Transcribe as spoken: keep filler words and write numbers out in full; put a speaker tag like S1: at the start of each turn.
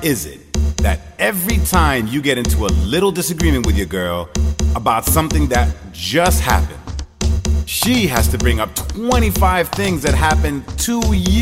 S1: is it that every time you get into a little disagreement with your girl about something that just happened, she has to bring up twenty-five things that happened two years